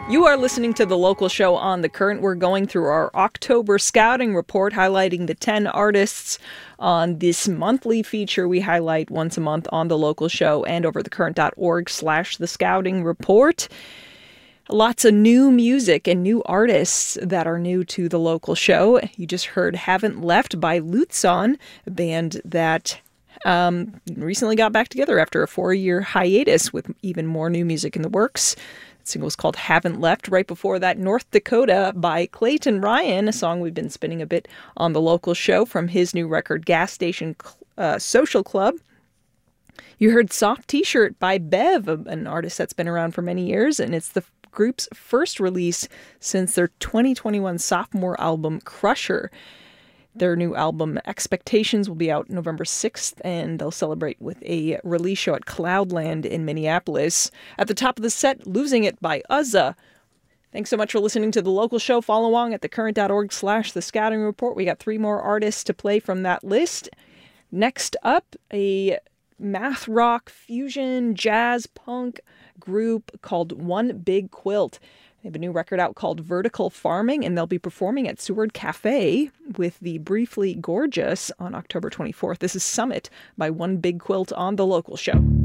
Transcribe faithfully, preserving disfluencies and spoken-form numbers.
You are listening to The Local Show on The Current. We're going through our October scouting report, highlighting the ten artists on this monthly feature we highlight once a month on The Local Show and over thecurrent.org slash the scouting report. Lots of new music and new artists that are new to The Local Show. You just heard Haven't Left by Lutson, a band that um, recently got back together after a four-year hiatus with even more new music in the works. The single was called Haven't Left. Right before that, North Dakota by Clayton Ryan, a song we've been spinning a bit on The Local Show from his new record, Gas Station uh, Social Club. You heard Soft T-Shirt by Bev, an artist that's been around for many years, and it's the group's first release since their twenty twenty-one sophomore album, Crusher. Their new album, Expectations, will be out November sixth, and they'll celebrate with a release show at Cloudland in Minneapolis. At the top of the set, Losing It by Uzza. Thanks so much for listening to The Local Show. Follow along at thecurrent.org slash the scouting report. We got three more artists to play from that list. Next up, a math rock, fusion, jazz, punk group called One Big Quilt. They have a new record out called Vertical Farming, and they'll be performing at Seward Cafe with the Briefly Gorgeous on October twenty-fourth. This is Summit by One Big Quilt on The Local Show.